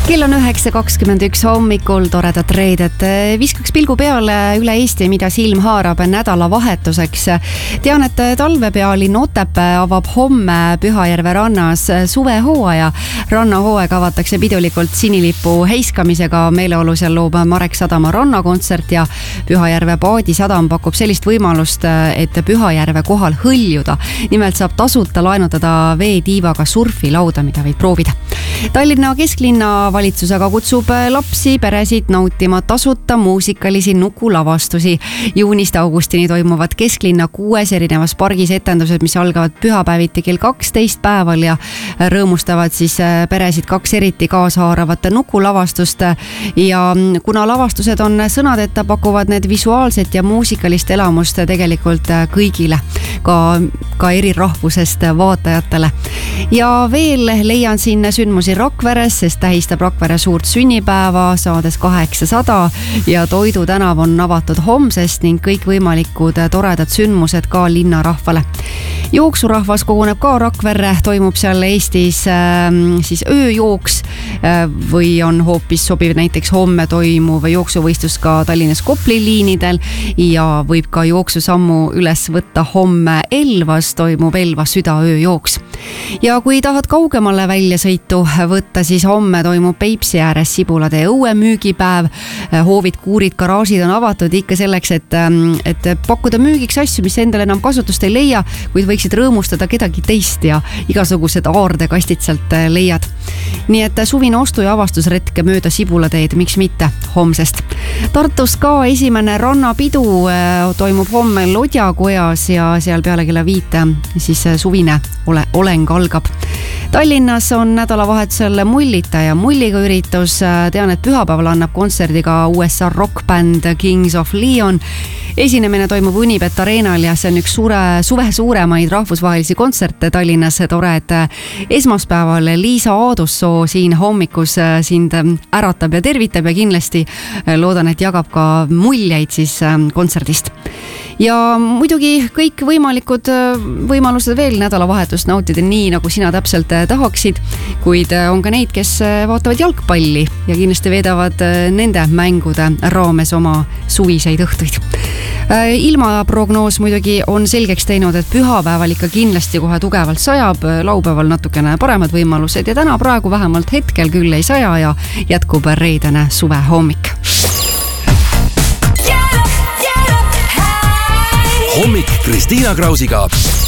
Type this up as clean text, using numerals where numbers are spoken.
Kell on 9.21 hommikul, toredat reedet. Viskaks pilgu peale üle Eesti, mida silm haarab nädalavahetuseks. Tean, et talvepealinn Otepää avab homme Pühajärve rannas suvehooaja. Rannahooaeg avatakse pidulikult sinilipu heiskamisega. Meeleolu seal loob Marek Sadama rannakontsert ja Pühajärve paadisadam pakub sellist võimalust, et Pühajärve kohal hõljuda. Nimelt saab tasuta laenutada veetiivaga surfilauda, mida võid proovida. Tallinna kesklinna valitsus aga kutsub lapsi, peresid nautima tasuta muusikalisi nukulavastusi. Juunist augustini toimuvad kesklinna 6 erinevas pargis etendused, mis algavad pühapäeviti kell 12 päeval ja rõõmustavad siis peresid 2 eriti kaasahaaravat nukulavastust. Ja kuna lavastused on sõnadeta, pakuvad need visuaalset ja muusikalist elamust tegelikult kõigile, ka eri rahvusest vaatajatele. Ja veel leian siin sündmusi Rakveres, sest tähistab Rakvere suurt sünnipäeva, saades 800 ja Toidu tänav on avatud homsest ning kõikvõimalikud toredad sündmused ka linnarahvale. Jooksurahvas koguneb ka Rakverre, toimub seal Eestis siis ööjooks või on hoopis sobiv näiteks homme toimuv jooksuvõistlus ka Tallinnas Kopli liinidel ja võib ka jooksusammu üles võtta homme Elvas, toimub Elva südaööjooks. Ja kui tahad kaugemale väljasõitu võtta, siis homme toimub Peipsi ääres Sibulade õue müügipäev. Hoovid, kuurid, garaažid on avatud ikka selleks, et pakkuda müügiks asju, mis endale enam kasutust ei leia, kuid võiksid rõõmustada kedagi teist ja igasugused aardekastid sealt leiad. Nii et suvine ostu- ja avastusretke mööda Sibulateed, miks mitte homsest. Tartus ka esimene rannapidu toimub homme Lodjakojas ja seal peale kella 5 siis suvine oleng algab. Tallinnas on nädalavahetusel Mullita ja Mulliga üritus. Tean, et pühapäeval annab kontserdiga USA rockbänd Kings of Leon. Esinemine toimub Unibet Arenal ja see on üks suve suuremaid rahvusvahelisi kontserte Tallinnas. Tore, et esmaspäeval Liisa Aadussoo siin hommikus sind äratab ja tervitab ja kindlasti loodan, et jagab ka muljeid siis kontserdist. Ja muidugi kõik võimalikud võimalused veel nädalavahetust nautida nii, nagu sina täpselt tahaksid, kuid on ka neid, kes vaatavad jalgpalli ja kindlasti veedavad nende mängude raames oma suviseid õhtuid. Ilmaprognoos muidugi on selgeks teinud, et pühapäeval ikka kindlasti kohe tugevalt sajab, laupäeval natukene paremad võimalused ja täna praegu vähemalt hetkel küll ei saja ja jätkub reedene suvehommik. Hommik Kristiina Krausiga.